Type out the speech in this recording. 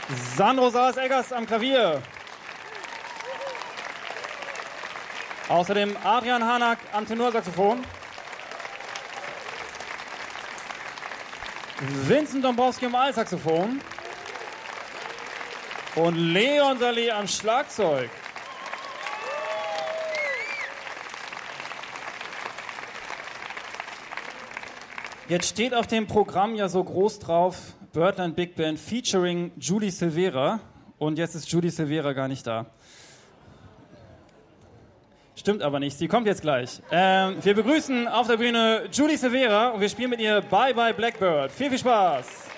Sandro Saas-Eggers am Klavier. Außerdem Adrian Hanak am Tenorsaxophon. Vincent Dombrowski am Altsaxophon. Und Leon Saleh am Schlagzeug. Jetzt steht auf dem Programm ja so groß drauf, Birdland Big Band featuring Julie Silvera. Und jetzt ist Julie Silvera gar nicht da. Stimmt aber nicht, sie kommt jetzt gleich. Wir begrüßen auf der Bühne Julie Silvera und wir spielen mit ihr Bye Bye Blackbird. Viel Spaß!